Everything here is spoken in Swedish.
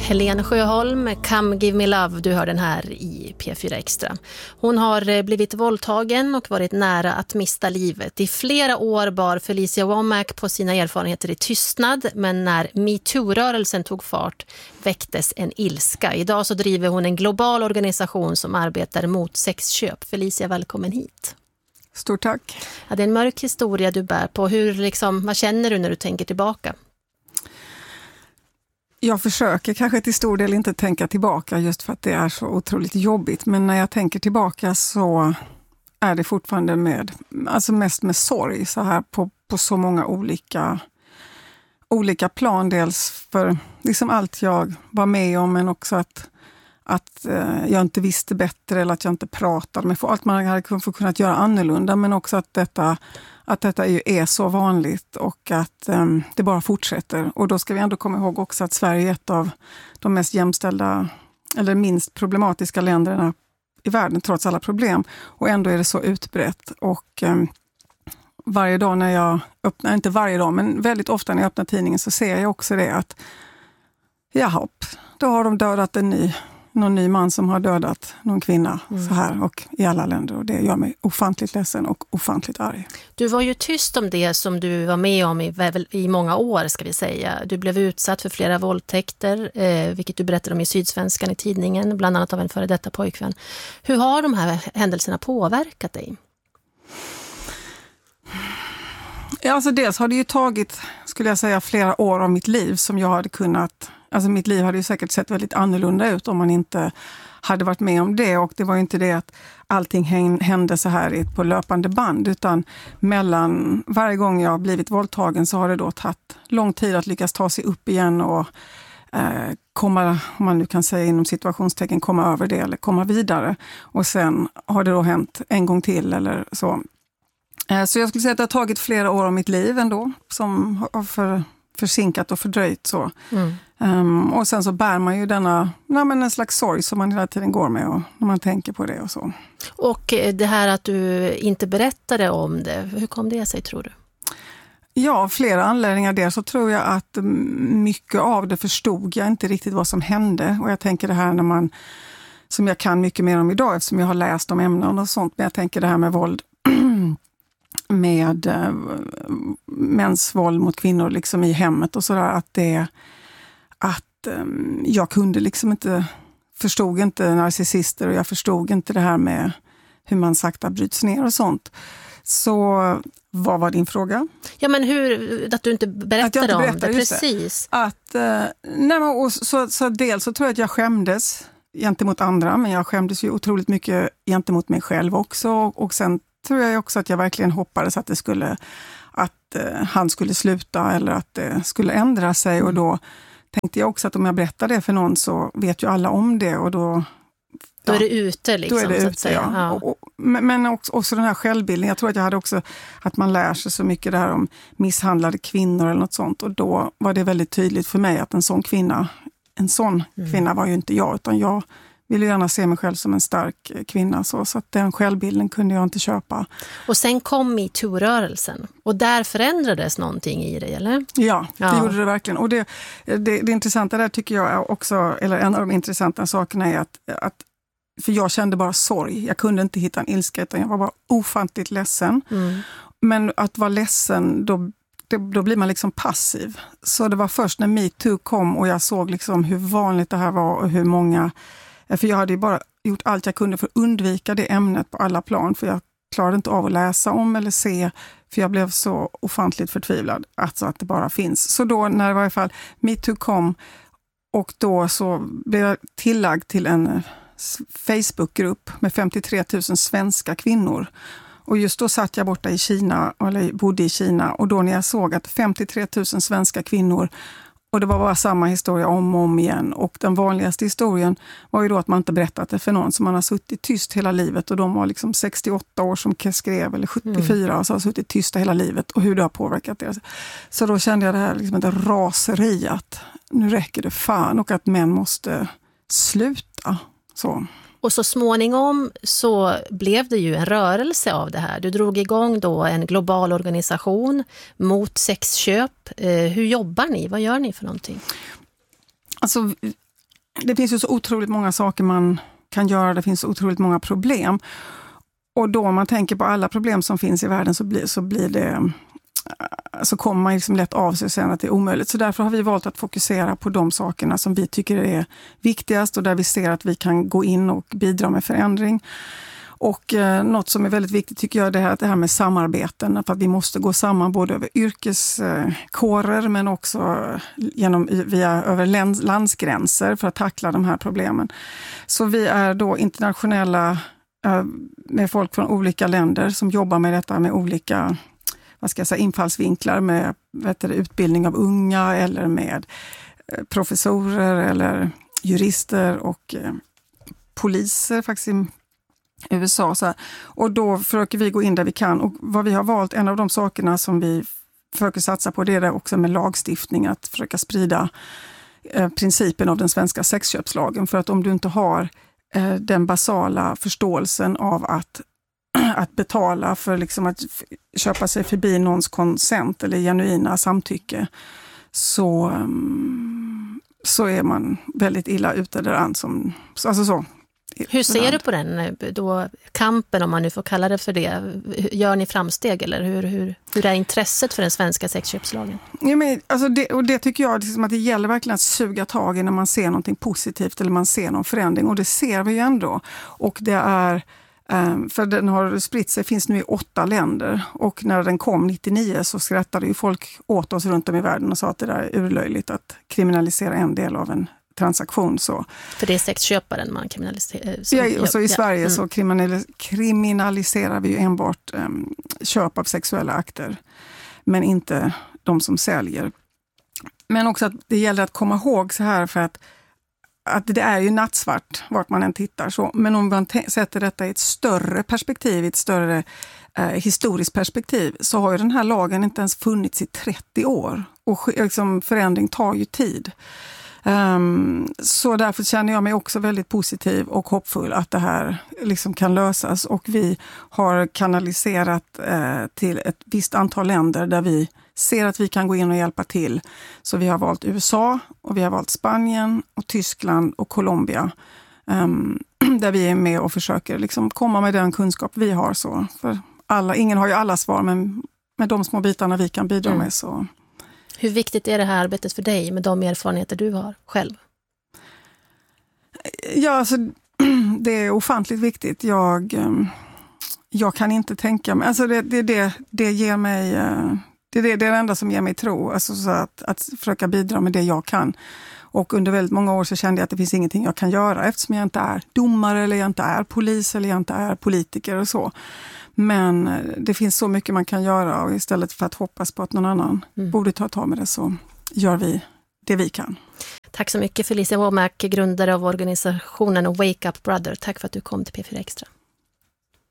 Helene Sjöholm, Come Give Me Love, du hör den här i P4 Extra. Hon har blivit våldtagen och varit nära att mista livet. I flera år bar Felicia Womack på sina erfarenheter i tystnad, men när MeToo-rörelsen tog fart väcktes en ilska. Idag så driver hon en global organisation som arbetar mot sexköp. Felicia, välkommen hit. Stort tack. Ja, det är en mörk historia du bär på. Vad känner du när du tänker tillbaka? Jag försöker kanske till stor del inte tänka tillbaka just för att det är så otroligt jobbigt. Men när jag tänker tillbaka så är det fortfarande mest med sorg så här på så många olika plan. Dels för liksom allt jag var med om, men också att jag inte visste bättre eller att jag inte pratade med allt man hade kunnat göra annorlunda, men också att detta är så vanligt och att det bara fortsätter. Och då ska vi ändå komma ihåg också att Sverige är ett av de mest jämställda eller minst problematiska länderna i världen trots alla problem. Och ändå är det så utbrett. Och varje dag när jag öppnar, inte varje dag men väldigt ofta när jag öppnar tidningen så ser jag också det att då har de dödat någon ny man som har dödat någon kvinna så här och i alla länder, och det gör mig ofantligt ledsen och ofantligt arg. Du var ju tyst om det som du var med om i många år, ska vi säga. Du blev utsatt för flera våldtäkter, vilket du berättade om i Sydsvenskan i tidningen, bland annat av en före detta pojkvän. Hur har de här händelserna påverkat dig? Ja, alltså dels har det ju tagit, skulle jag säga, flera år av mitt liv som jag hade kunnat. Alltså mitt liv hade ju säkert sett väldigt annorlunda ut om man inte hade varit med om det. Och det var ju inte det att allting hände så här på löpande band. Utan mellan varje gång jag har blivit våldtagen så har det då tagit lång tid att lyckas ta sig upp igen och komma, om man nu kan säga inom situationstecken, komma över det eller komma vidare. Och sen har det då hänt en gång till eller så. Så jag skulle säga att det har tagit flera år av mitt liv ändå som har försinkat och fördröjt så. Och sen så bär man ju en slags sorg som man hela tiden går med och när man tänker på det och så. Och det här att du inte berättade om det, hur kom det sig tror du? Ja, flera anledningar där. Så tror jag att mycket av det förstod jag inte riktigt vad som hände. Och jag tänker det här när man, som jag kan mycket mer om idag eftersom jag har läst om ämnen och sånt. Men jag tänker det här med våld, med mäns våld mot kvinnor liksom i hemmet och sådär. Att jag kunde liksom inte, förstod inte narcissister och jag förstod inte det här med hur man sakta bryts ner och sånt. Så vad var din fråga? Ja, men att du inte berättade om det, precis. Så dels så tror jag att jag skämdes gentemot andra, men jag skämdes ju otroligt mycket gentemot mig själv också. Och sen tror jag också att jag verkligen hoppades att han skulle sluta eller att det skulle ändra sig. Och då tänkte jag också att om jag berättar det för någon så vet ju alla om det och då är det ute liksom, då är det så ute, att säga. Ja. Men också den här självbilden. Jag tror att jag hade också att man lär sig så mycket det här om misshandlade kvinnor eller något sånt. Och då var det väldigt tydligt för mig att en sån kvinna var ju inte jag, utan jag ville gärna se mig själv som en stark kvinna. Så att den självbilden kunde jag inte köpa. Och sen kom MeToo-rörelsen. Och där förändrades någonting i dig, eller? Ja, det gjorde det verkligen. Och det intressanta där tycker jag också, eller en av de intressanta sakerna är att för jag kände bara sorg. Jag kunde inte hitta en ilska utan jag var bara ofantligt ledsen. Men att vara ledsen, då blir man liksom passiv. Så det var först när MeToo kom och jag såg liksom hur vanligt det här var och hur många. För jag hade ju bara gjort allt jag kunde för att undvika det ämnet på alla plan. För jag klarade inte av att läsa om eller se. För jag blev så ofantligt förtvivlad. Alltså att det bara finns. Så då när i varje fall MeToo kom. Och då så blev jag tillagd till en Facebookgrupp med 53 000 svenska kvinnor. Och just då satt jag borta i Kina, eller bodde i Kina. Och då när jag såg att 53 000 svenska kvinnor. Och det var bara samma historia om och om igen. Och den vanligaste historien var ju då att man inte berättat det för någon som man har suttit tyst hela livet. Och de var liksom 68 år som skrev, eller 74 och så har suttit tysta hela livet. Och hur det har påverkat deras. Så då kände jag det här liksom ett raseri att nu räcker det fan. Och att män måste sluta. Så. Och så småningom så blev det ju en rörelse av det här. Du drog igång då en global organisation mot sexköp. Hur jobbar ni? Vad gör ni för någonting? Alltså, det finns ju så otroligt många saker man kan göra, det finns så otroligt många problem. Och då om man tänker på alla problem som finns i världen så kommer man liksom lätt av sig sen att det är omöjligt. Så därför har vi valt att fokusera på de sakerna som vi tycker är viktigast och där vi ser att vi kan gå in och bidra med förändring. Och något som är väldigt viktigt tycker jag är det här med samarbeten. För att vi måste gå samman både över yrkeskårer men också över landsgränser för att tackla de här problemen. Så vi är då internationella med folk från olika länder som jobbar med detta med olika infallsvinklar med utbildning av unga eller med professorer eller jurister och poliser faktiskt i USA. Så här. Och då försöker vi gå in där vi kan. Och vad vi har valt, en av de sakerna som vi försöker satsa på, det är det också med lagstiftning, att försöka sprida principen av den svenska sexköpslagen. För att om du inte har den basala förståelsen av att betala för liksom att köpa sig förbi någons konsent eller genuina samtycke, så är man väldigt illa ute där. Hur ser du på den då, kampen, om man nu får kalla det för det? Gör ni framsteg eller hur är intresset för den svenska sexköpslagen? Ja, men, alltså det tycker jag liksom att det gäller verkligen att suga tag i när man ser någonting positivt eller man ser någon förändring, och det ser vi ju ändå. Och det är, för den har spritt sig, finns nu i 8 länder, och när den kom 99 så skrattade ju folk åt oss runt om i världen och sa att det där är urlöjligt att kriminalisera en del av en transaktion. Så. För det är sexköparen man kriminaliserar. Ja, och så i Sverige så kriminaliserar vi ju enbart köp av sexuella akter, men inte de som säljer. Men också att det gäller att komma ihåg så här, för att det är ju nattsvart vart man än tittar. Så. Men om man sätter detta i ett större perspektiv, i ett större historiskt perspektiv, så har ju den här lagen inte ens funnits i 30 år. Och liksom, förändring tar ju tid. Så därför känner jag mig också väldigt positiv och hoppfull att det här liksom kan lösas, och vi har kanaliserat till ett visst antal länder där vi ser att vi kan gå in och hjälpa till. Så vi har valt USA och vi har valt Spanien och Tyskland och Colombia, där vi är med och försöker liksom komma med den kunskap vi har. Så för ingen har ju alla svar, men med de små bitarna vi kan bidra med så. Hur viktigt är det här arbetet för dig med de erfarenheter du har själv? Ja, alltså, det är ofantligt viktigt. Jag kan inte tänka mig, alltså det ger mig, det är det enda som ger mig tro, alltså så att försöka bidra med det jag kan. Och under väldigt många år så kände jag att det finns ingenting jag kan göra, eftersom jag inte är domare eller jag inte är polis eller jag inte är politiker och så. Men det finns så mycket man kan göra, och istället för att hoppas på att någon annan borde ta tag med det, så gör vi det vi kan. Tack så mycket Felicia Womack, grundare av organisationen Wake Up Brother. Tack för att du kom till P4 Extra.